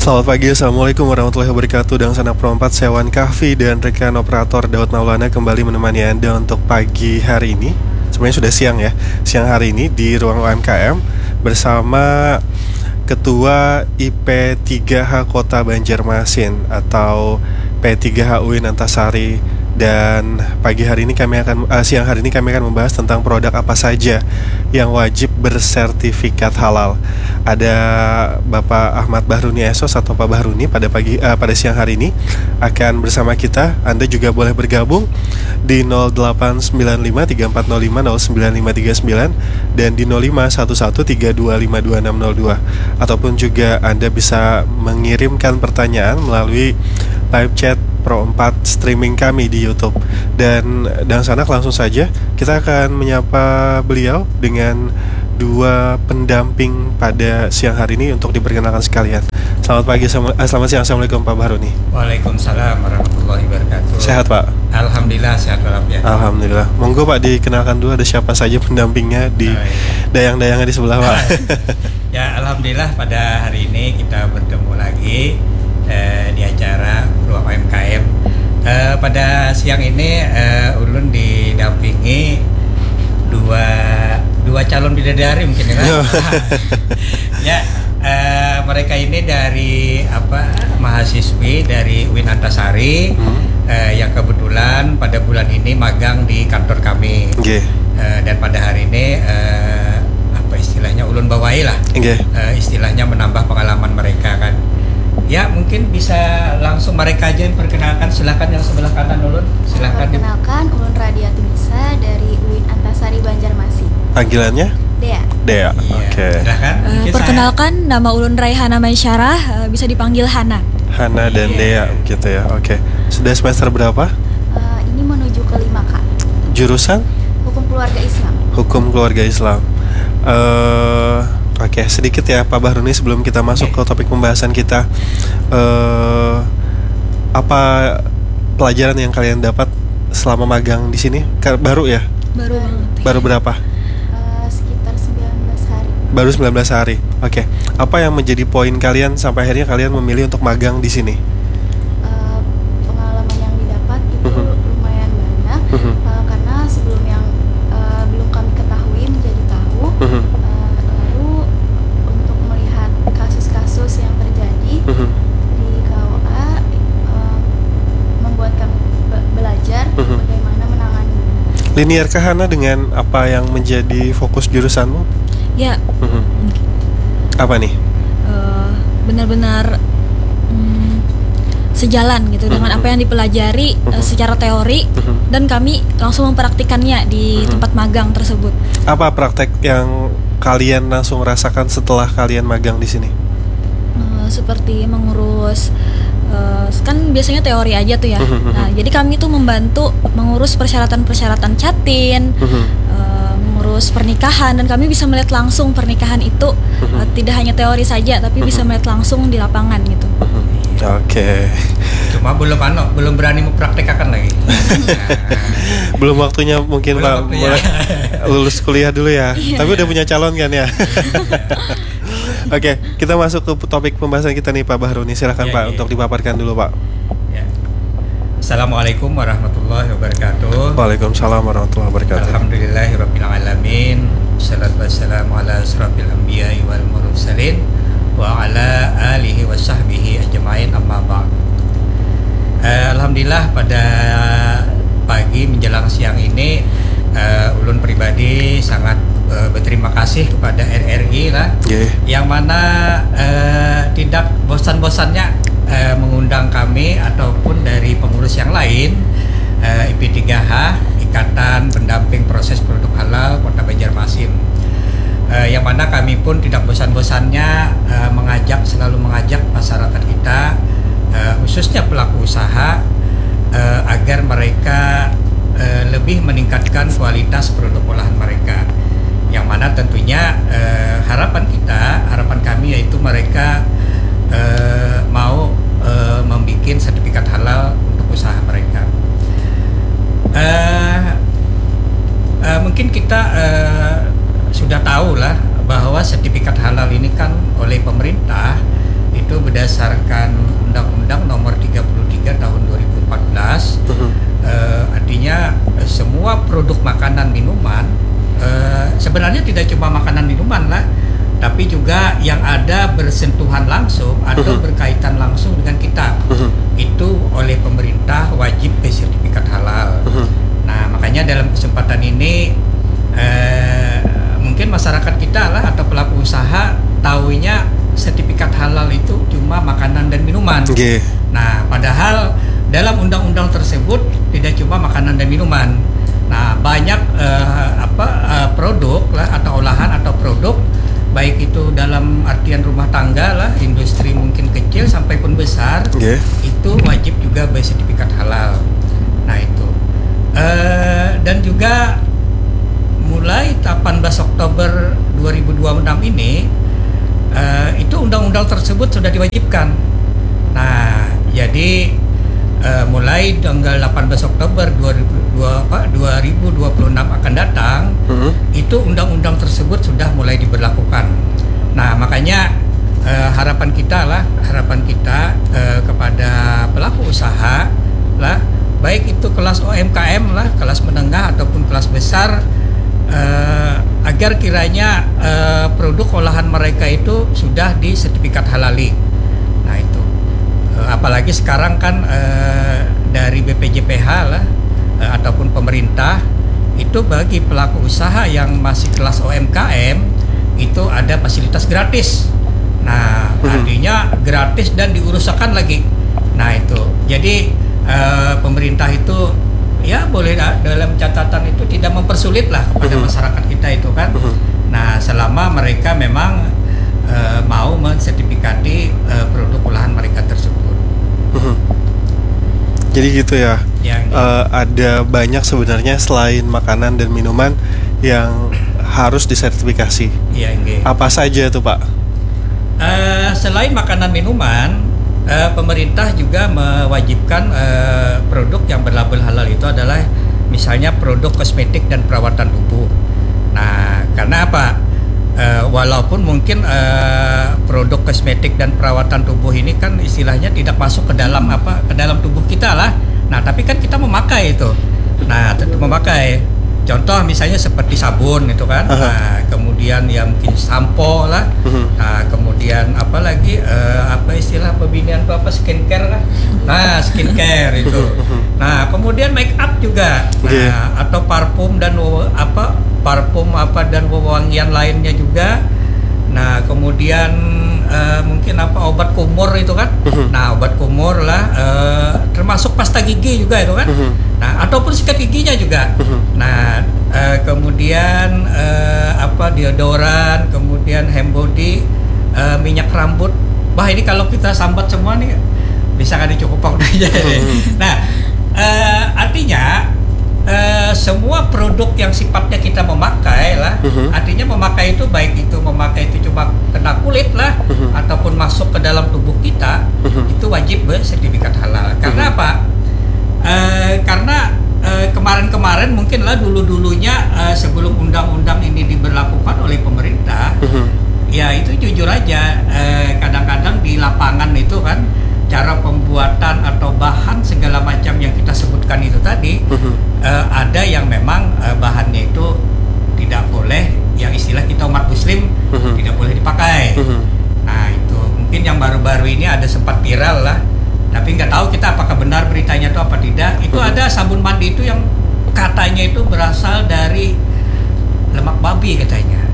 Selamat pagi, Assalamualaikum warahmatullahi wabarakatuh. Dan Sanak Pro 4, saya Wan Kahfi dan rekan operator Daud Maulana kembali menemani Anda untuk pagi hari ini. Sebenarnya sudah siang ya, siang hari ini di ruang UMKM bersama Ketua IP3H Kota Banjarmasin atau P3H UIN Antasari. Dan siang hari ini kami akan membahas tentang produk apa saja yang wajib bersertifikat halal. Ada Bapak Ahmad Bahruni Esos atau Pak Bahruni pada siang hari ini akan bersama kita. Anda juga boleh bergabung di 08953405095539 dan di 051132522602, ataupun juga Anda bisa mengirimkan pertanyaan melalui live chat Pro 4 streaming kami di YouTube. Dan Sanak, langsung saja kita akan menyapa beliau dengan dua pendamping pada siang hari ini untuk diperkenalkan sekalian. Selamat pagi, selamat siang. Assalamualaikum Pak Bahruni. Waalaikumsalam warahmatullahi wabarakatuh. Sehat Pak? Alhamdulillah sehat walafiat. Alhamdulillah. Monggo Pak dikenalkan dulu, ada siapa saja pendampingnya di dayang-dayangnya di sebelah Pak. Ya, alhamdulillah pada hari ini kita bertemu lagi di acara ruang UMKM. Pada siang ini ulun didampingi dua calon bidadari mungkin ya. Ya, mereka ini dari mahasiswi dari UIN Antasari yang kebetulan pada bulan ini magang di kantor kami. Dan pada hari ini istilahnya ulun bawahi lah. Istilahnya menambah pengalaman mereka kan. Ya, mungkin bisa langsung mereka aja yang perkenalkan. Silakan yang sebelah kanan ulun. Silakan. Perkenalkan, Ulun Radiati Nisa dari UIN Antasari Banjarmasin. Panggilannya? Dea. Iya. Oke. Silakan. Perkenalkan, nama Ulun Raihana Maisyarah, bisa dipanggil Hana. Hana dan Dea gitu ya. Oke. Sudah semester berapa? Ini menuju ke 5 Kak. Jurusan? Hukum Keluarga Islam. Hukum Keluarga Islam. Oke, sedikit ya Pak Bahruni sebelum kita masuk ke topik pembahasan kita. Apa pelajaran yang kalian dapat selama magang di sini? Baru ya? Baru berapa? Sekitar 19 hari. Baru 19 hari. Oke. Apa yang menjadi poin kalian sampai akhirnya kalian memilih untuk magang di sini? Pengalaman yang didapat itu lumayan banyak. Karena sebelum yang belum kami ketahui menjadi tahu. Kasus yang terjadi di KUA membuat kami belajar bagaimana menangani. Linear ke Hana dengan apa yang menjadi fokus jurusanmu? Ya. Apa nih? Benar-benar sejalan gitu dengan apa yang dipelajari secara teori dan kami langsung mempraktikannya di tempat magang tersebut. Apa praktek yang kalian langsung rasakan setelah kalian magang di sini? Seperti mengurus kan biasanya teori aja tuh ya. Nah, jadi kami tuh membantu mengurus persyaratan-persyaratan Catin, mengurus pernikahan, dan kami bisa melihat langsung pernikahan itu tidak hanya teori saja, tapi bisa melihat langsung di lapangan gitu. Oke. Cuma belum berani mempraktekkan lagi. Belum waktunya mungkin Pak. Lulus kuliah dulu ya. Tapi udah punya calon kan ya. Oke, kita masuk ke topik pembahasan kita nih Pak Bahruni. Silakan Pak untuk dipaparkan dulu Pak. Ya. Assalamualaikum warahmatullahi wabarakatuh. Waalaikumsalam warahmatullahi wabarakatuh. Alhamdulillahirabbil alamin. Wassalatu wassalamu ala asrofil anbiya'i wal mursalin wa ala alihi wa sahbihi ajma'in, amma ba'd. Alhamdulillah pada pagi menjelang siang ini ulun pribadi sangat berterima kasih kepada RRI lah, yang mana tidak bosan-bosannya mengundang kami ataupun dari pengurus yang lain, IP3H, Ikatan Pendamping Proses Produk Halal Kota Banjarmasin, yang mana kami pun tidak bosan-bosannya selalu mengajak masyarakat kita, khususnya pelaku usaha, agar mereka lebih meningkatkan kualitas produk olahan mereka. Yang mana tentunya harapan kami yaitu mereka mau membuat sertifikat halal untuk usaha mereka. Mungkin kita sudah tahu lah bahwa sertifikat halal ini kan oleh pemerintah itu berdasarkan Undang-Undang Nomor 33 Tahun 2014. Artinya semua produk makanan minuman sebenarnya tidak cuma makanan minuman lah, tapi juga yang ada bersentuhan langsung atau berkaitan langsung dengan kita itu oleh pemerintah wajib ke sertifikat halal. Nah, makanya dalam kesempatan ini mungkin masyarakat kita lah atau pelaku usaha taunya sertifikat halal itu cuma makanan dan minuman. Nah, padahal dalam undang-undang tersebut tidak cuma makanan dan minuman. Nah, banyak produk lah atau olahan atau produk, baik itu dalam artian rumah tangga lah, industri mungkin kecil sampai pun besar, itu wajib juga bersertifikat halal. Nah itu dan juga mulai 18 Oktober 2026 ini itu undang-undang tersebut sudah diwajibkan. Nah jadi mulai tanggal 18 Oktober 2026 akan datang, itu undang-undang tersebut sudah mulai diberlakukan. Nah, makanya harapan kita kepada pelaku usaha lah, baik itu kelas UMKM lah, kelas menengah ataupun kelas besar, agar kiranya produk olahan mereka itu sudah disertifikat halali. Nah, itu apalagi sekarang kan dari BPJPH lah ataupun pemerintah itu bagi pelaku usaha yang masih kelas UMKM itu ada fasilitas gratis. Nah, artinya gratis dan diusahakan lagi. Nah, itu. Jadi pemerintah itu ya boleh dalam catatan itu tidak mempersulit lah kepada masyarakat kita itu kan. Nah, selama mereka memang mau mensertifikati produk olahan mereka tersebut. Jadi gitu ya. Ada banyak sebenarnya selain makanan dan minuman yang harus disertifikasi. Apa saja tuh Pak? Selain makanan minuman, pemerintah juga mewajibkan produk yang berlabel halal itu adalah misalnya produk kosmetik dan perawatan tubuh. Nah, karena apa? Walaupun mungkin produk kosmetik dan perawatan tubuh ini kan istilahnya tidak masuk ke dalam tubuh kita lah. Nah, tapi kan kita memakai itu. Nah, tentu memakai. Contoh misalnya seperti sabun itu kan. Nah, kemudian ya mungkin sampo lah. Nah, kemudian apa lagi istilah pembinian itu skincare lah. Nah, skincare itu. Nah, kemudian make up juga. Nah, atau parfum dan dan wewangian lainnya juga. Nah, kemudian mungkin obat kumur itu kan. Nah, obat kumur lah, termasuk pasta gigi juga itu kan. Nah, ataupun sikat giginya juga. Nah, kemudian deodoran, kemudian hand body, minyak rambut. Bah, ini kalau kita sambat semua nih bisa nggak dicukup aja. Nah, artinya semua produk yang sifatnya kita memakai lah, artinya memakai itu baik itu memakai itu cuma kena kulit lah, ataupun masuk ke dalam tubuh kita, itu wajib bersertifikat halal. Karena apa? Karena kemarin-kemarin mungkin lah dulunya sebelum undang-undang ini diberlakukan oleh pemerintah, ya itu jujur aja kadang-kadang di lapangan itu kan cara pembuatan atau bahan segala macam yang kita sebutkan itu tadi, ada yang memang bahannya itu tidak boleh, yang istilah kita umat muslim tidak boleh dipakai. Nah itu mungkin yang baru-baru ini ada sempat viral lah, tapi nggak tahu kita apakah benar beritanya itu apa tidak. Itu ada sabun mandi itu yang katanya itu berasal dari lemak babi katanya.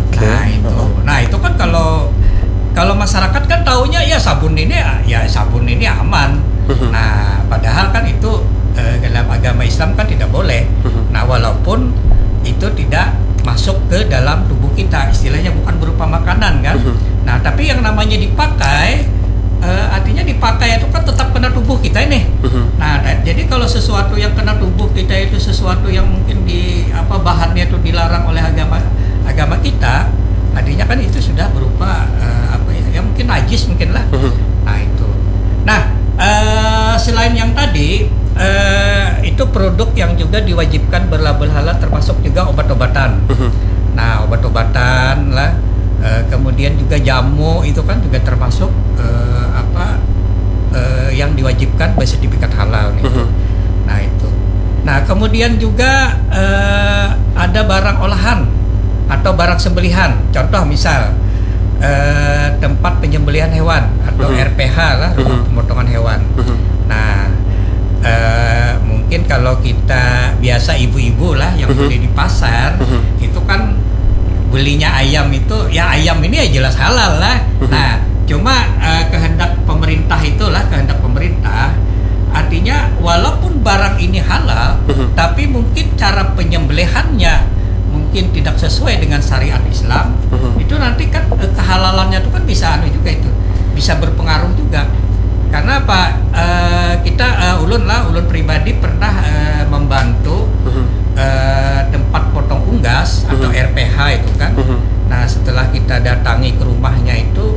Nah itu kan kalau masyarakat kan taunya ya sabun ini aman. Nah, padahal kan itu dalam agama Islam kan tidak boleh. Nah, walaupun itu tidak masuk ke dalam tubuh kita, istilahnya bukan berupa makanan kan. Nah, tapi yang namanya dipakai, artinya dipakai itu kan tetap kena tubuh kita ini. Nah, jadi kalau sesuatu yang kena tubuh kita itu sesuatu yang mungkin bahannya itu dilarang oleh agama kita, artinya kan itu sudah berupa mungkin najis mungkin lah. Nah itu. Nah selain yang tadi itu produk yang juga diwajibkan berlabel halal termasuk juga obat-obatan. Nah obat-obatan lah, kemudian juga jamu itu kan juga termasuk kemudian juga ada barang olahan atau barang sembelihan. Contoh misal tempat penyembelihan hewan atau RPH lah, rumah pemotongan hewan. Nah, mungkin kalau kita biasa ibu-ibu lah yang beli di pasar, itu kan belinya ayam itu, ya ayam ini ya jelas halal lah. Nah, cuma kehendak pemerintah itulah, kehendak pemerintah. Artinya walaupun barang ini halal, tapi mungkin cara penyembelihannya mungkin tidak sesuai dengan syariat Islam. Itu nanti kan kehalalannya itu kan bisa juga itu, bisa berpengaruh juga. Karena apa? Kita ulun pribadi pernah membantu tempat potong unggas atau RPH itu kan. Nah, setelah kita datangi ke rumahnya itu,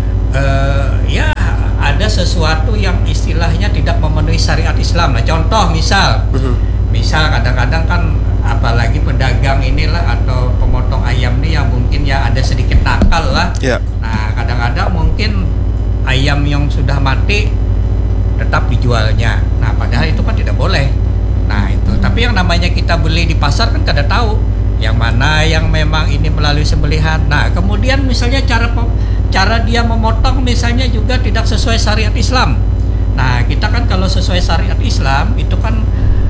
ya ada sesuatu yang istilahnya tidak memenuhi syariat Islam. Nah, contoh misal kadang-kadang kan apalagi pedagang inilah atau pemotong ayam nih yang mungkin ya ada sedikit nakal lah. Nah, kadang-kadang mungkin ayam yang sudah mati tetap dijualnya. Nah, padahal itu kan tidak boleh. Nah, itu. Tapi yang namanya kita beli di pasar kan kada tahu yang mana yang memang ini melalui sembelihan. Nah, kemudian misalnya cara dia memotong misalnya juga tidak sesuai syariat Islam. Nah, kita kan kalau sesuai syariat Islam itu kan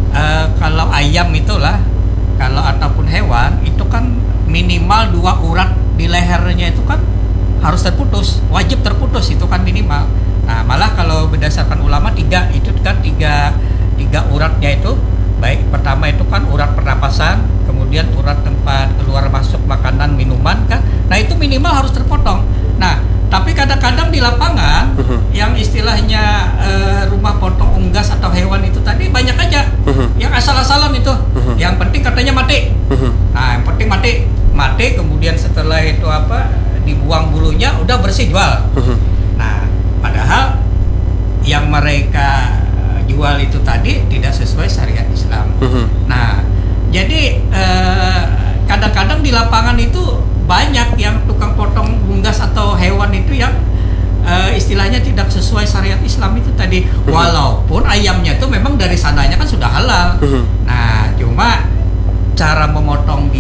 kalau ayam itulah, kalau ataupun hewan itu kan minimal 2 urat di lehernya itu kan harus terputus, wajib terputus itu kan minimal. Nah, malah kalau berdasarkan ulama 3 itu kan 3 uratnya itu, baik pertama itu kan urat pernapasan, kemudian urat tempat keluar masuk makanan minuman kan. Nah, itu minimal harus terpotong. Nah, tapi kadang-kadang di lapangan yang istilahnya rumah potong unggas atau hewan itu tadi banyak aja yang asal-asalan itu. Yang penting katanya mati. Nah, yang penting mati kemudian setelah itu dibuang bulunya udah bersih jual. Nah, padahal yang mereka jual itu tadi tidak sesuai syariat Islam. Nah, jadi kadang-kadang di lapangan itu banyak yang tukang potong unggas atau hewan itu yang istilahnya tidak sesuai syariat Islam itu tadi. Walaupun ayamnya itu memang dari sananya kan sudah halal. Nah, cuma cara memotong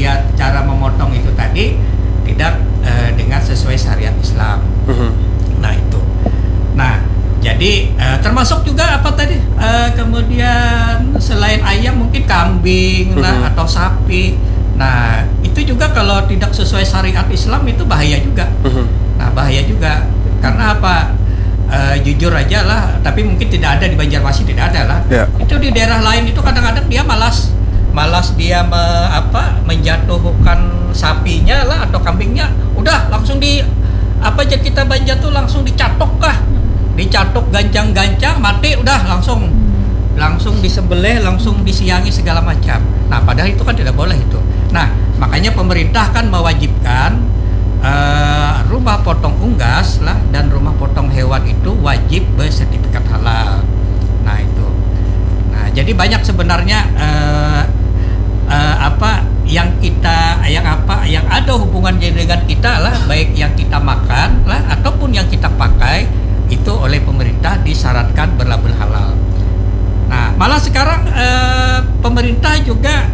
itu tadi tidak dengan sesuai syariat Islam. Nah, itu. Nah, jadi termasuk juga apa tadi? Kemudian selain ayam mungkin kambing lah atau sapi. Nah, itu juga kalau tidak sesuai syariat Islam itu bahaya juga. Nah, bahaya juga. Karena apa? Jujur aja lah, tapi mungkin tidak ada di Banjarmasin, tidak ada lah. Itu di daerah lain itu kadang-kadang dia malas dia menjatuhkan sapinya lah atau kambingnya, udah langsung kita Banjar tuh langsung dicatok kah? Dicatok gancang-gancang, mati udah langsung disembelih, langsung disiangi segala macam. Nah, padahal itu kan tidak boleh itu. Nah, makanya pemerintah kan mewajibkan rumah potong unggas lah dan rumah potong hewan itu wajib bersertifikat halal. Nah, itu. Nah, jadi banyak sebenarnya yang ada hubungannya dengan kita lah, baik yang kita makan lah ataupun yang kita pakai itu oleh pemerintah disyaratkan berlabel halal. Nah, malah sekarang pemerintah juga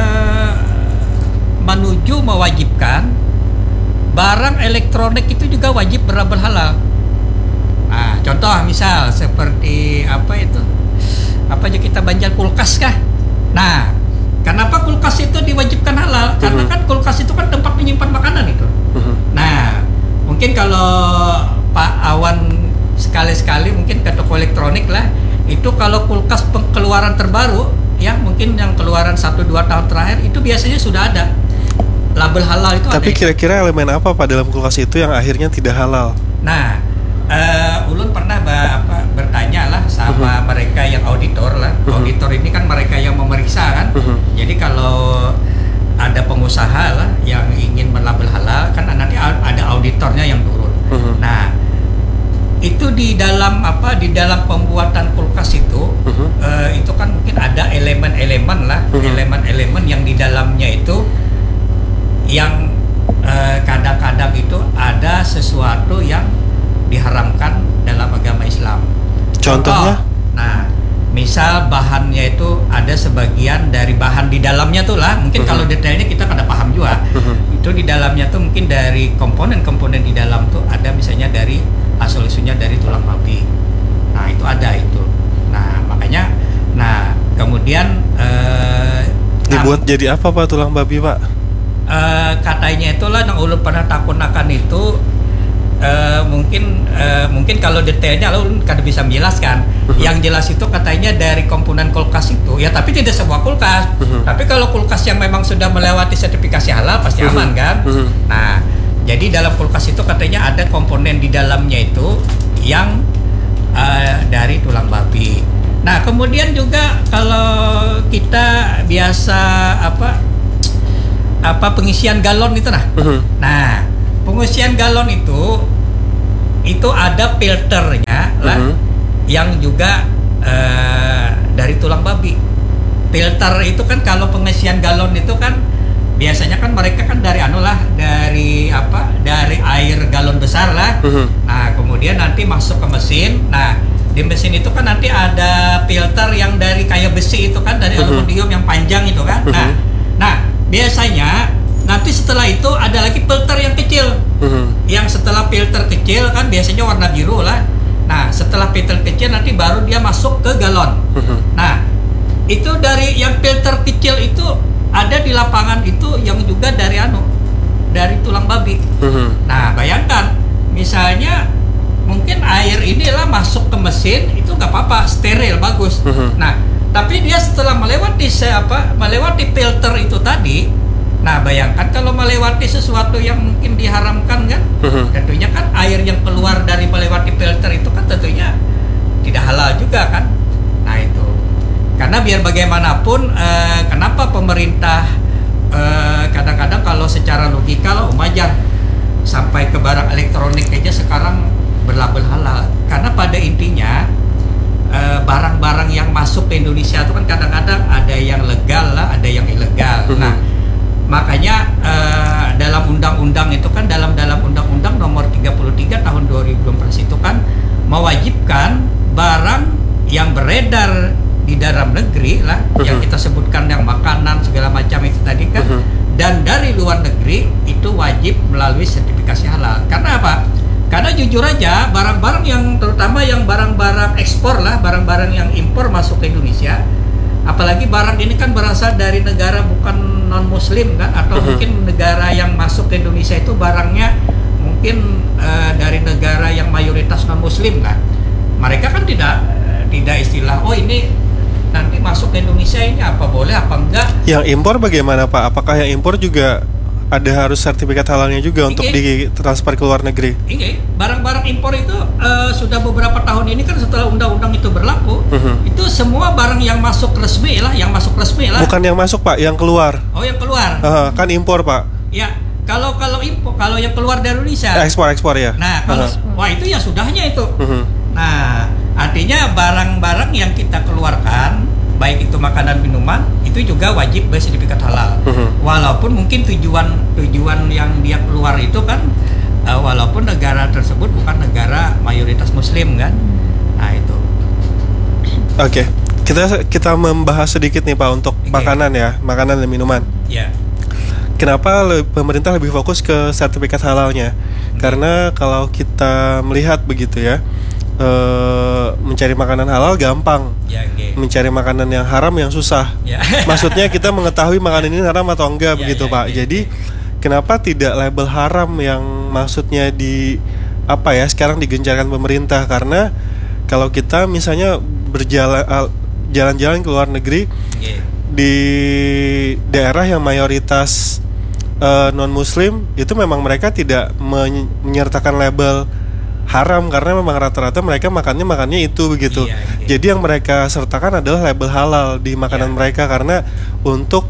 menuju mewajibkan barang elektronik itu juga wajib berlabel halal. Nah, contoh misal seperti kita Banjar kulkas kah? Nah, kenapa kulkas itu diwajibkan halal? Karena kan kulkas itu kan tempat menyimpan makanan itu. Nah, mungkin kalau Pak Awan sekali-sekali mungkin ke toko elektronik lah, itu kalau kulkas keluaran terbaru ya mungkin yang keluaran 1-2 tahun terakhir itu biasanya sudah ada label halal itu. Tapi kira-kira elemen apa Pak dalam kulkas itu yang akhirnya tidak halal? Nah, ulun pernah bertanya lah sama mereka yang auditor lah. Auditor ini kan mereka yang memeriksa kan. Jadi kalau ada pengusaha lah yang ingin melabel halal kan nanti ada auditornya yang turun. Nah, itu di dalam pembuatan kulkas itu itu kan mungkin ada elemen-elemen lah, elemen-elemen yang di dalamnya itu yang kadang-kadang itu ada sesuatu yang diharamkan dalam agama Islam. Contohnya? Nah, misal bahannya itu ada sebagian dari bahan di dalamnya tuh lah, mungkin kalau detailnya kita kada paham juga. Itu di dalamnya tuh mungkin dari komponen-komponen di dalam tuh ada misalnya dari asal usulnya dari tulang babi. Nah itu ada itu. Nah makanya, nah kemudian Dibuat jadi apa Pak tulang babi Pak? Katanya itulah yang ulun pernah takunakan itu mungkin kalau detailnya ulun kada bisa menjelaskan. Yang jelas itu katanya dari komponen kulkas itu ya, tapi tidak semua kulkas. Tapi kalau kulkas yang memang sudah melewati sertifikasi halal pasti aman kan. Nah jadi dalam kulkas itu katanya ada komponen di dalamnya itu yang dari tulang babi. Nah kemudian juga kalau kita biasa apa pengisian galon itu nah pengisian galon itu ada filternya lah yang juga dari tulang babi. Filter itu kan kalau pengisian galon itu kan biasanya kan mereka kan dari dari air galon besar lah. Nah kemudian nanti masuk ke mesin. Nah di mesin itu kan nanti ada filter yang dari kayak besi itu kan, dari aluminium yang panjang itu kan. Nah biasanya nanti setelah itu ada lagi filter yang kecil. Yang setelah filter kecil kan biasanya warna biru lah. Nah setelah filter kecil nanti baru dia masuk ke galon. Nah itu dari yang filter kecil itu ada di lapangan itu yang juga dari tulang babi. Nah bayangkan misalnya mungkin air inilah masuk ke mesin itu nggak apa-apa, steril bagus. Nah tapi dia setelah melewati filter itu tadi, nah bayangkan kalau melewati sesuatu yang mungkin diharamkan kan, tentunya kan air yang keluar dari melewati filter itu kan tentunya tidak halal juga kan. Nah itu karena biar bagaimanapun kenapa pemerintah kadang-kadang kalau secara logika loh wajar sampai ke barang elektronik aja sekarang berlabel halal, karena pada intinya barang-barang yang masuk ke Indonesia itu kan kadang-kadang ada yang legal lah, ada yang ilegal. Nah makanya dalam undang-undang itu kan dalam undang-undang nomor 33 tahun 2012 itu kan mewajibkan barang yang beredar di dalam negeri lah, yang kita sebutkan yang makanan segala macam itu tadi kan, dan dari luar negeri itu wajib melalui sertifikasi halal. Karena apa? Karena jujur aja barang-barang yang terutama yang barang-barang ekspor lah, barang-barang yang impor masuk ke Indonesia, apalagi barang ini kan berasal dari negara bukan non muslim kan, atau mungkin negara yang masuk ke Indonesia itu barangnya mungkin dari negara yang mayoritas non muslim kan. Mereka kan tidak istilah ini nanti masuk ke Indonesia ini apa boleh apa enggak. Yang impor bagaimana Pak? Apakah yang impor juga ada harus sertifikat halalnya juga untuk ditransfer ke luar negeri? Iya, barang-barang impor itu sudah beberapa tahun ini kan setelah undang-undang itu berlaku, itu semua barang yang masuk resmi lah, Bukan yang masuk Pak, yang keluar. Oh, yang keluar. Kan impor Pak. Ya, kalau impor, kalau yang keluar dari Indonesia. Ekspor ya. Nah, kalau wah itu ya sudahnya itu. Nah, artinya barang-barang yang kita keluarkan, baik itu makanan minuman, itu juga wajib bersertifikat halal. Walaupun mungkin tujuan yang dia keluar itu kan walaupun negara tersebut bukan negara mayoritas muslim kan. Nah itu. Oke. Kita membahas sedikit nih Pak untuk makanan dan minuman. Ya. Kenapa pemerintah lebih fokus ke sertifikat halalnya? Karena kalau kita melihat begitu ya, mencari makanan halal gampang, mencari makanan yang haram yang susah. Maksudnya kita mengetahui makanan ini haram atau enggak begitu Pak. Jadi kenapa tidak label haram yang maksudnya sekarang digencarkan pemerintah? Karena kalau kita misalnya jalan-jalan ke luar negeri di daerah yang mayoritas non muslim, itu memang mereka tidak menyertakan label haram karena memang rata-rata mereka makannya itu begitu. Jadi yang mereka sertakan adalah label halal di makanan mereka, karena untuk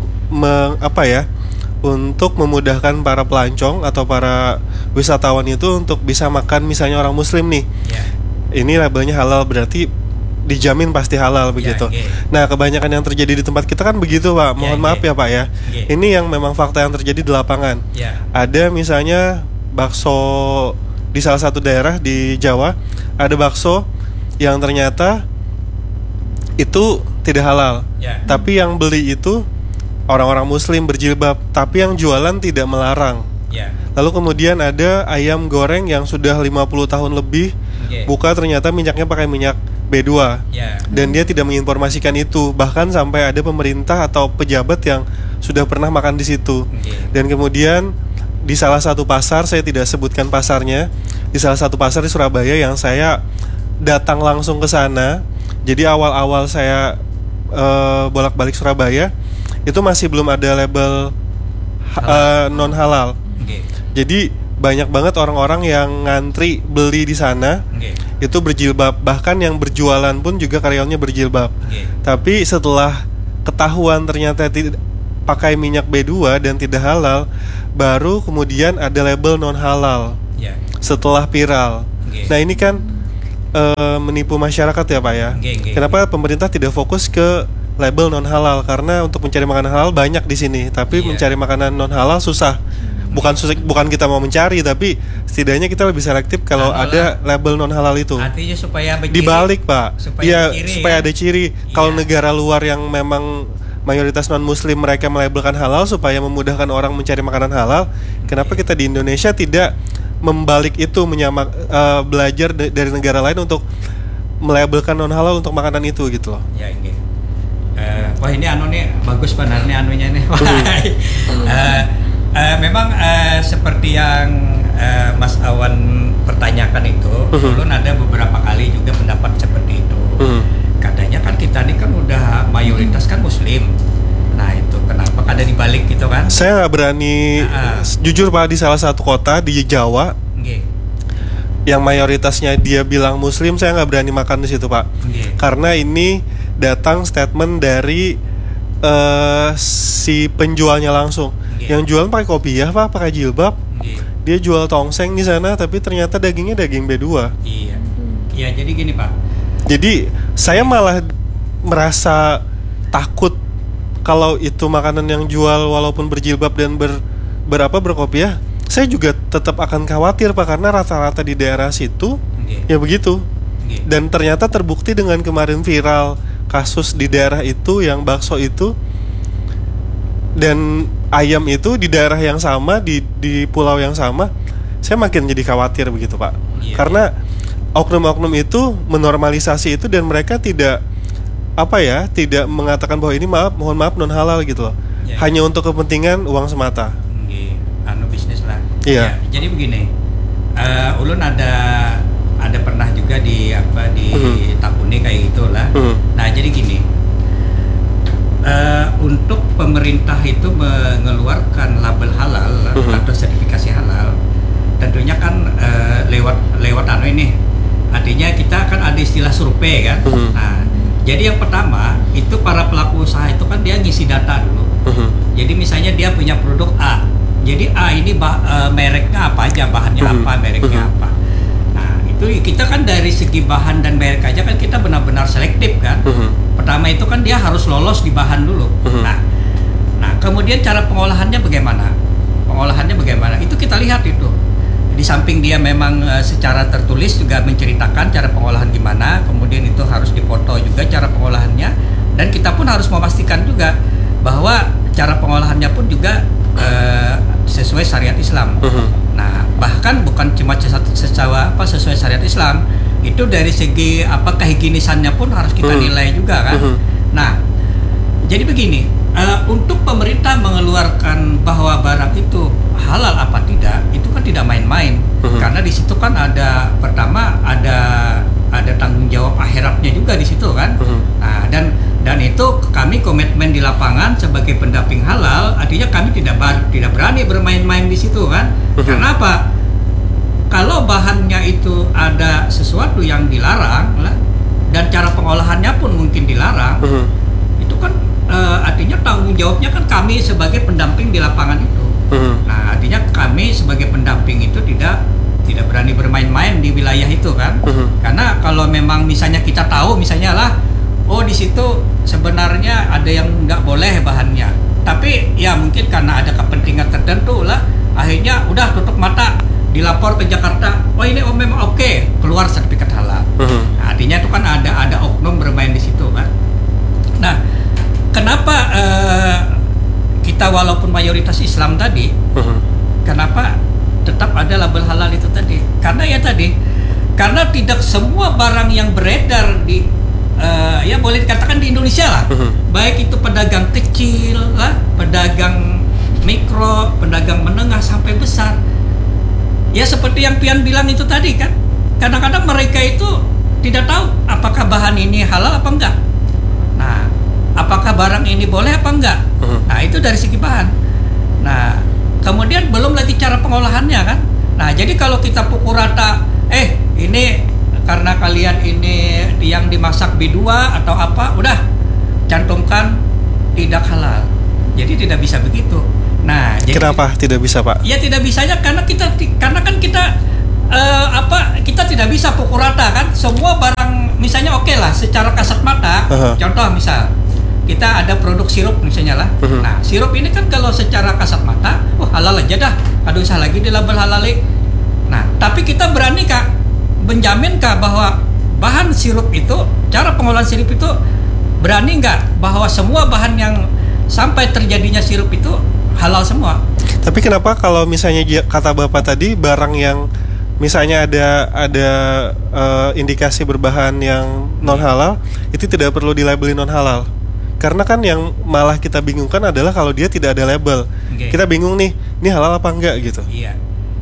untuk memudahkan para pelancong atau para wisatawan itu untuk bisa makan misalnya orang muslim nih. Ini labelnya halal berarti dijamin pasti halal begitu. Nah, kebanyakan yang terjadi di tempat kita kan begitu Pak. Mohon maaf ya Pak ya. Ini yang memang fakta yang terjadi di lapangan. Ada misalnya bakso di salah satu daerah di Jawa, ada bakso yang ternyata itu tidak halal. Ya. Tapi yang beli itu orang-orang muslim berjilbab, tapi yang jualan tidak melarang. Ya. Lalu kemudian ada ayam goreng yang sudah 50 tahun lebih, Oke. buka ternyata minyaknya pakai minyak B2. Ya. Dan dia tidak menginformasikan itu. Bahkan sampai ada pemerintah atau pejabat yang sudah pernah makan di situ. Oke. Dan kemudian di salah satu pasar, saya tidak sebutkan pasarnya, di salah satu pasar di Surabaya yang saya datang langsung ke sana. Jadi awal-awal saya bolak-balik Surabaya, itu masih belum ada label non halal. Oke. Jadi banyak banget orang-orang yang ngantri beli di sana. Oke. Itu berjilbab, bahkan yang berjualan pun juga karyawannya berjilbab. Oke. Tapi setelah ketahuan ternyata tidak pakai minyak B2 dan tidak halal, baru kemudian ada label non halal Ya. setelah viral. Oke. Nah ini kan menipu masyarakat ya Pak ya. Oke. Kenapa pemerintah tidak fokus ke label non halal? Karena untuk mencari makanan halal banyak di sini, tapi Iya. mencari makanan non halal susah. Bukan kita mau mencari, tapi setidaknya kita lebih selektif kalau Anu ada label non halal itu. Artinya supaya begini. Dibalik Pak, Supaya iya ciri, supaya ya? ada ciri. Kalau Iya. negara luar yang memang mayoritas non muslim mereka melabelkan halal supaya memudahkan orang mencari makanan halal. Kenapa kita di Indonesia tidak membalik itu, belajar dari negara lain untuk melabelkan non halal untuk makanan itu gitu loh. Ya ini. Wah ini anu nih bagus benernya anunya nih. Memang seperti yang Mas Awan pertanyakan itu, ulun ada beberapa kali juga pendapat seperti itu. Katanya kan kita ini kan udah mayoritas kan muslim. Nah itu kenapa ada dibalik gitu kan? Saya nggak berani, jujur Pak, di salah satu kota di Jawa Nggih. yang mayoritasnya dia bilang muslim, saya nggak berani makan di situ Pak. Nggih. Karena ini datang statement dari si penjualnya langsung. Iya. Yang jual pakai kopiah Pak, pakai jilbab. Nggih. Dia jual tongseng di sana, tapi ternyata dagingnya daging B2. Iya. Iya jadi gini Pak. Jadi saya malah merasa takut kalau itu makanan yang jual walaupun berjilbab dan berkopiah. Saya juga tetap akan khawatir Pak, karena rata-rata di daerah situ Nggih. ya begitu. Nggih. Dan ternyata terbukti dengan kemarin viral kasus di daerah itu yang bakso itu dan ayam itu di daerah yang sama, di pulau yang sama. Saya makin jadi khawatir begitu Pak. Iya. Karena oknum-oknum itu menormalisasi itu dan mereka tidak tidak mengatakan bahwa ini mohon maaf non halal gitu loh. Iya. Hanya untuk kepentingan uang semata. Nggih. Anu bisnis lah. Iya. Ya, jadi begini. Ulun ada pernah juga di Tapuni kayak gitulah. Nah jadi gini, untuk pemerintah itu mengeluarkan label halal atau sertifikasi halal, tentunya kan lewat anu ini, artinya kita kan ada istilah survei kan. Nah jadi yang pertama itu para pelaku usaha itu kan dia ngisi data dulu. Jadi misalnya dia punya produk A, jadi A ini mereknya apa aja, bahannya apa, mereknya apa. Itu kita kan dari segi bahan dan merek aja kan kita benar-benar selektif kan. Pertama itu kan dia harus lolos di bahan dulu. Nah kemudian cara pengolahannya bagaimana? Itu kita lihat itu. Di samping dia memang secara tertulis juga menceritakan cara pengolahan gimana, kemudian itu harus dipoto juga cara pengolahannya, dan kita pun harus memastikan juga bahwa cara pengolahannya pun juga sesuai syariat Islam. Nah, bahkan bukan cuma sesuai syariat Islam, itu dari segi kehigienisannya pun harus kita nilai juga kan. Nah, jadi begini, untuk pemerintah mengeluarkan bahwa barang itu halal apa tidak, itu kan tidak main-main. Karena di situ kan ada pertama ada tanggung jawab akhiratnya juga di situ kan. Nah, dan itu kami komitmen di lapangan sebagai pendamping halal, artinya kami tidak berani bermain-main di situ kan. Karena apa? Kalau bahannya itu ada sesuatu yang dilarang dan cara pengolahannya pun mungkin dilarang, itu kan artinya tanggung jawabnya kan kami sebagai pendamping di lapangan itu. Nah, artinya kami sebagai pendamping itu tidak berani bermain-main di wilayah itu kan. Karena kalau memang misalnya kita tahu misalnya lah, oh di situ sebenarnya ada yang nggak boleh bahannya, tapi ya mungkin karena ada kepentingan tertentu lah, akhirnya udah tutup mata, dilapor ke Jakarta, oh ini memang oke, keluar sertifikat halal. Nah, artinya itu kan ada oknum bermain di situ kan. komunitas Islam tadi, kenapa tetap ada label halal itu tadi? Karena ya tadi, karena tidak semua barang yang beredar di ya boleh dikatakan di Indonesia lah, baik itu pedagang kecil lah, pedagang mikro, pedagang menengah sampai besar. Ya seperti yang Pian bilang itu tadi kan, kadang-kadang mereka itu tidak tahu apakah bahan ini halal apa enggak. Nah, apakah barang ini boleh apa enggak? Nah, itu dari segi bahan. Nah, kemudian belum lagi cara pengolahannya kan. Nah, jadi kalau kita pukul rata, ini karena kalian ini yang dimasak B2 atau apa, udah cantumkan tidak halal. Jadi tidak bisa begitu. Nah, jadi kenapa tidak bisa, Pak? Ya tidak bisanya karena kan kita kita tidak bisa pukul rata kan. Semua barang misalnya oke lah secara kasat mata. Contoh misal kita ada produk sirup misalnya lah. Nah, sirup ini kan kalau secara kasat mata, halal aja dah. Aduh, usah lagi di label halal. Nah, tapi kita berani Kak menjamin Kak bahwa bahan sirup itu, cara pengolahan sirup itu berani nggak bahwa semua bahan yang sampai terjadinya sirup itu halal semua. Tapi kenapa kalau misalnya kata Bapak tadi barang yang misalnya ada indikasi berbahan yang non halal itu tidak perlu dilabeli non halal? Karena kan yang malah kita bingungkan adalah kalau dia tidak ada label. Kita bingung nih, ini halal apa enggak gitu. Iya.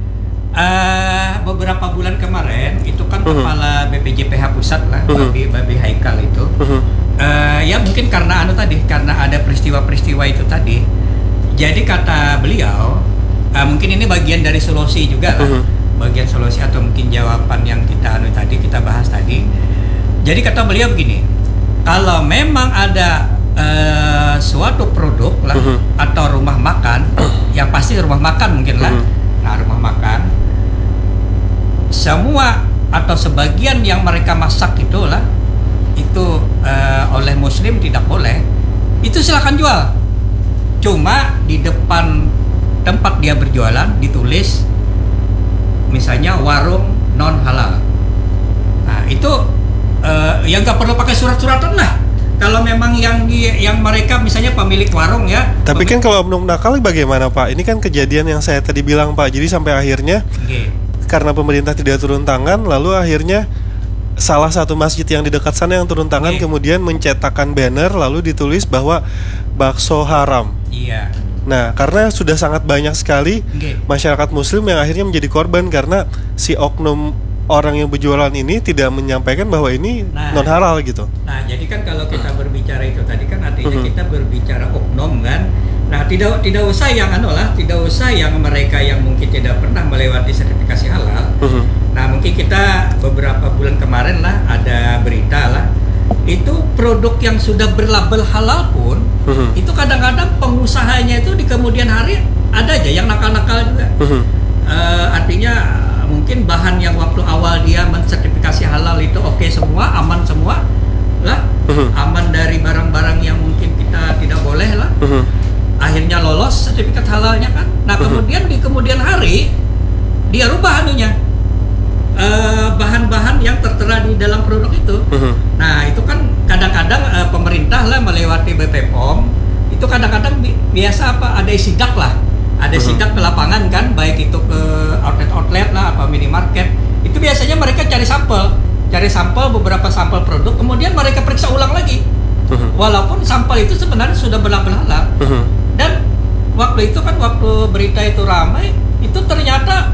Beberapa bulan kemarin itu kan kepala BPJPH pusat lah, Babi Haikal itu. Ya mungkin karena karena ada peristiwa-peristiwa itu tadi. Jadi kata beliau, mungkin ini bagian dari solusi juga lah, bagian solusi atau mungkin jawaban yang kita kita bahas tadi. Jadi kata beliau begini, kalau memang ada suatu produk lah atau rumah makan, yang pasti rumah makan mungkin lah. Nah, rumah makan, semua atau sebagian yang mereka masak itulah itu oleh Muslim tidak boleh. Itu silakan jual. Cuma di depan tempat dia berjualan ditulis misalnya warung non halal. Nah itu yang nggak perlu pakai surat-suratan lah. Kalau memang yang mereka misalnya pemilik warung ya. Tapi kan kalau oknum nakal bagaimana Pak? Ini kan kejadian yang saya tadi bilang Pak. Jadi sampai akhirnya karena pemerintah tidak turun tangan, lalu akhirnya salah satu masjid yang di dekat sana yang turun tangan kemudian mencetakkan banner lalu ditulis bahwa bakso haram. Iya. Nah, karena sudah sangat banyak sekali masyarakat Muslim yang akhirnya menjadi korban karena si oknum orang yang berjualan ini tidak menyampaikan bahwa ini non halal gitu. Nah, jadi kan kalau kita berbicara itu tadi kan artinya kita berbicara oknum kan. Nah, tidak usah yang tidak usah yang mereka yang mungkin tidak pernah melewati sertifikasi halal. Nah, mungkin kita beberapa bulan kemarin lah ada berita lah. Itu produk yang sudah berlabel halal pun itu kadang-kadang pengusahanya itu di kemudian hari ada aja yang nakal-nakal juga. Artinya mungkin bahan yang waktu awal dia mensertifikasi halal itu oke semua, aman semua lah, aman dari barang-barang yang mungkin kita tidak boleh lah, akhirnya lolos sertifikat halalnya kan. Nah kemudian di kemudian hari dia rubah bahan-bahan yang tertera di dalam produk itu. Nah itu kan kadang-kadang pemerintah lah melewati BPOM itu kadang-kadang biasa ada sidak lah. Ada sidak ke lapangan kan, baik itu ke outlet lah, apa minimarket. Itu biasanya mereka cari sampel beberapa sampel produk, kemudian mereka periksa ulang lagi. Walaupun sampel itu sebenarnya sudah berlabel halal. Dan waktu itu kan waktu berita itu ramai, itu ternyata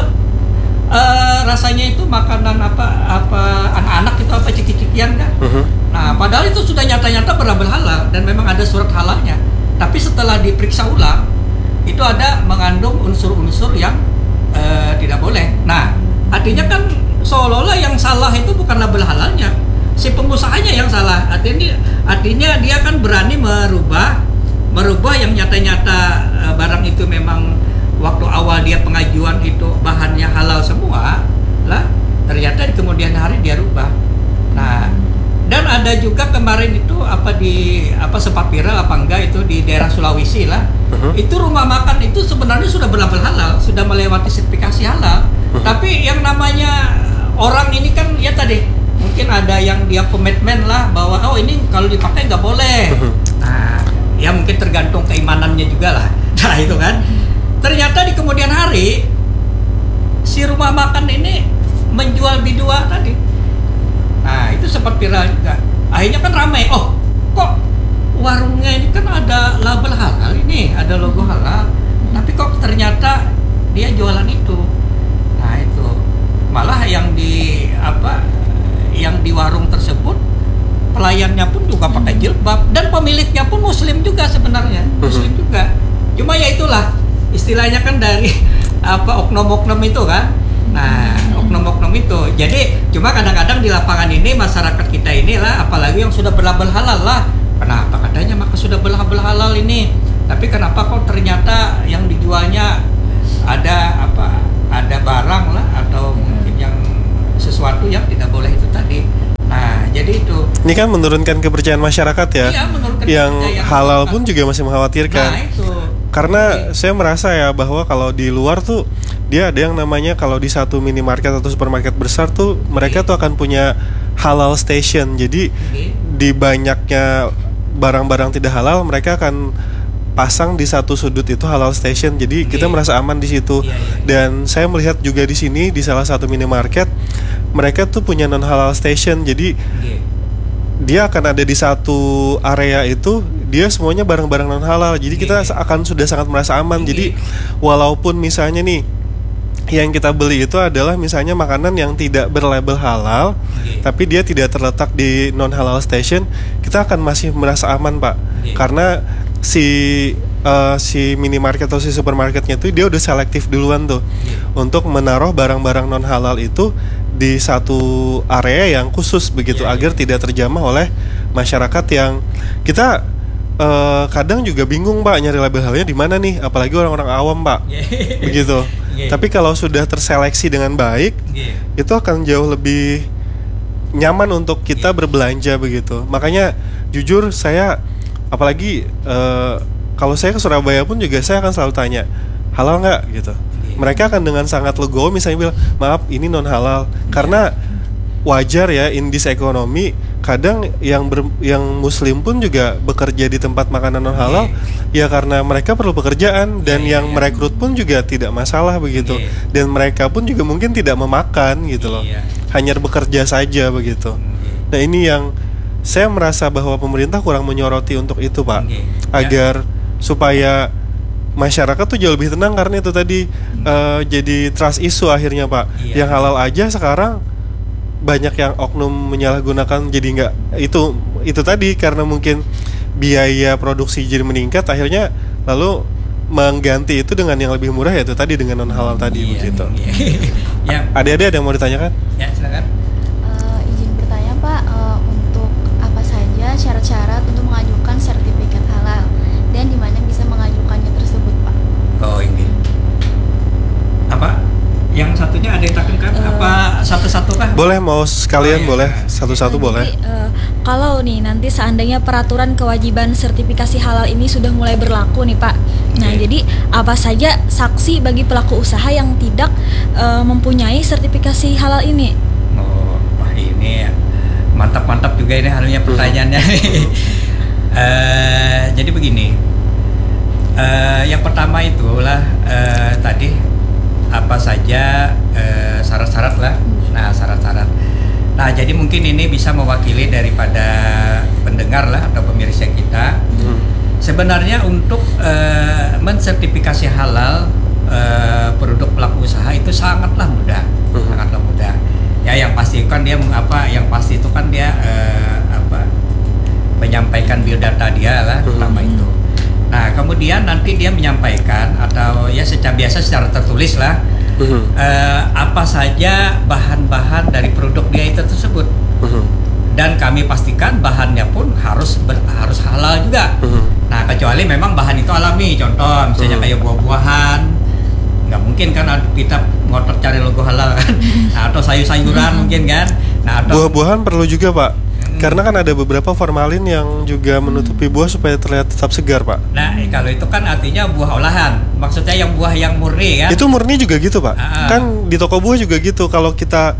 rasanya itu makanan apa anak-anak itu apa ciki-cikian kan. Nah, padahal itu sudah nyata-nyata berlabel halal dan memang ada surat halalnya. Tapi setelah diperiksa ulang itu ada mengandung unsur-unsur yang tidak boleh. Nah, artinya kan seolah-olah yang salah itu bukan label halalnya, si pengusahanya yang salah. Artinya dia kan berani merubah yang nyata-nyata barang itu memang waktu awal dia pengajuan itu bahannya halal semua lah, ternyata di kemudian hari dia rubah. Nah, dan ada juga kemarin itu sempat viral apa enggak itu di daerah Sulawesi lah. Itu rumah makan itu sebenarnya sudah berlabel halal, sudah melewati sertifikasi halal. Tapi yang namanya orang ini kan ya tadi mungkin ada yang dia komitmen lah bahwa ini kalau dipakai nggak boleh. Nah, ya mungkin tergantung keimanannya juga lah. Nah itu kan, ternyata di kemudian hari si rumah makan ini menjual bidua tadi. Nah itu sempat viral juga. Akhirnya kan ramai. Oh kok warungnya ini kan ada label halal ini, ada logo halal, tapi kok ternyata dia jualan itu. Nah itu malah yang di warung tersebut pelayannya pun juga pakai jilbab dan pemiliknya pun muslim juga sebenarnya, muslim juga. Cuma ya itulah istilahnya kan dari oknum-oknum itu kan. Nah, oknum-oknum itu. Jadi cuma kadang-kadang di lapangan ini masyarakat kita inilah, apalagi yang sudah berlabel halal lah. Kenapa katanya maka sudah berlabel halal ini? Tapi kenapa kok ternyata yang dijualnya ada barang lah atau mungkin yang sesuatu yang tidak boleh itu tadi. Nah, jadi itu. Ini kan menurunkan kepercayaan masyarakat ya. Iya, menurunkan yang kepercayaan halal masyarakat pun juga masih mengkhawatirkan. Nah, itu. Karena saya merasa ya bahwa kalau di luar tuh dia ada yang namanya kalau di satu minimarket atau supermarket besar tuh mereka tuh akan punya halal station. Jadi di banyaknya barang-barang tidak halal mereka akan pasang di satu sudut itu halal station. Jadi kita merasa aman di situ. Dan saya melihat juga di sini di salah satu minimarket mereka tuh punya non halal station. Jadi dia akan ada di satu area itu dia semuanya barang-barang non halal. Jadi kita akan sudah sangat merasa aman. Jadi walaupun misalnya nih yang kita beli itu adalah misalnya makanan yang tidak berlabel halal, tapi dia tidak terletak di non halal station, kita akan masih merasa aman, Pak. Karena si minimarket atau si supermarketnya itu dia udah selektif duluan tuh untuk menaruh barang-barang non halal itu di satu area yang khusus begitu agar tidak terjamah oleh masyarakat yang kita kadang juga bingung, Pak, nyari label halalnya di mana nih, apalagi orang-orang awam, Pak. Begitu. Tapi kalau sudah terseleksi dengan baik, itu akan jauh lebih nyaman untuk kita berbelanja begitu. Makanya jujur saya apalagi kalau saya ke Surabaya pun juga saya akan selalu tanya halal nggak gitu. Mereka akan dengan sangat legowo misalnya bilang maaf ini non halal karena wajar ya in this ekonomi kadang yang muslim pun juga bekerja di tempat makanan non halal ya karena mereka perlu pekerjaan dan yang merekrut pun juga tidak masalah begitu dan mereka pun juga mungkin tidak memakan gitu loh hanya bekerja saja begitu. Nah ini yang saya merasa bahwa pemerintah kurang menyoroti untuk itu, Pak, agar supaya masyarakat tuh jauh lebih tenang karena itu tadi jadi trust issue akhirnya, Pak. Yang halal aja sekarang banyak yang oknum menyalahgunakan jadi nggak itu tadi karena mungkin biaya produksi jadi meningkat akhirnya lalu mengganti itu dengan yang lebih murah yaitu tadi dengan non halal tadi begitu. Adik-adik ada yang mau ditanyakan? Ya silakan. Izin bertanya, Pak, untuk apa saja syarat-syarat untuk mengajukan sertifikat halal dan di mana bisa mengajukannya tersebut, Pak? Oh ini apa? Yang satunya ada yang takutkan apa satu-satu kah? Boleh mau sekalian boleh satu-satu boleh. Kalau nih nanti seandainya peraturan kewajiban sertifikasi halal ini sudah mulai berlaku nih, Pak. Nah jadi apa saja saksi bagi pelaku usaha yang tidak mempunyai sertifikasi halal ini? Oh, wah ini mantap-mantap juga ini halnya pertanyaannya. Jadi begini, yang pertama itulah tadi apa saja syarat-syarat lah. Nah syarat-syarat. Nah jadi mungkin ini bisa mewakili daripada pendengar lah atau pemirsa kita. Sebenarnya untuk mensertifikasi halal produk pelaku usaha itu sangatlah mudah, sangatlah mudah. Ya yang pasti kan dia yang pasti itu kan dia menyampaikan biodata dia lah pertama itu. Nah kemudian nanti dia menyampaikan atau ya secara tertulis lah apa saja bahan-bahan dari produk dia itu tersebut dan kami pastikan bahannya pun harus halal juga. Nah kecuali memang bahan itu alami, contoh misalnya kayak buah-buahan nggak mungkin kan kita ngotot cari logo halal kan. Nah, atau sayur-sayuran mungkin kan. Nah atau buah-buahan perlu juga, Pak. Karena kan ada beberapa formalin yang juga menutupi buah supaya terlihat tetap segar, Pak. Nah, kalau itu kan artinya buah olahan. Maksudnya yang buah yang murni kan? Itu murni juga gitu, Pak. Kan di toko buah juga gitu. Kalau kita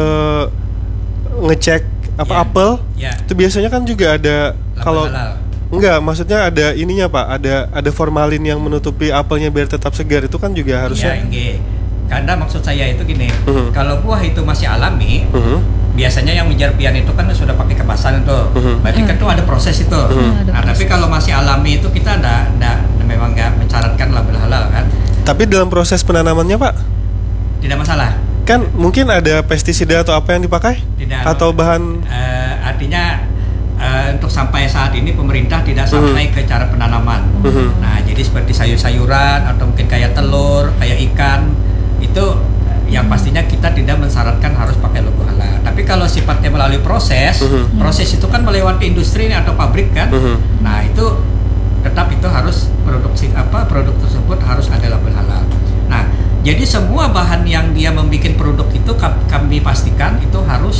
ngecek apel, itu biasanya kan juga ada kalau Enggak, maksudnya ada ininya Pak, ada formalin yang menutupi apelnya biar tetap segar, itu kan juga harusnya. Ya, enggak. Karena maksud saya itu gini, kalau buah itu masih alami, biasanya yang Mijar-Pian itu kan sudah pakai kemasan itu, berarti kan itu ada proses itu. Nah, tapi kalau masih alami itu kita memang nggak mencaratkan label halal kan. Tapi dalam proses penanamannya Pak, Tidak masalah. kan mungkin ada pestisida atau apa yang dipakai? Tidak. Atau bahan? Artinya untuk sampai saat ini pemerintah tidak sampai ke cara penanaman. Nah, jadi seperti sayur-sayuran atau mungkin kayak telur, kayak ikan, itu yang pastinya kita tidak mensyaratkan harus pakai logo halal. Tapi kalau sifatnya melalui proses, proses itu kan melewati industri atau pabrik kan. Nah, itu tetap itu harus produk tersebut harus ada label halal. Nah, jadi semua bahan yang dia membuat produk itu kami pastikan itu harus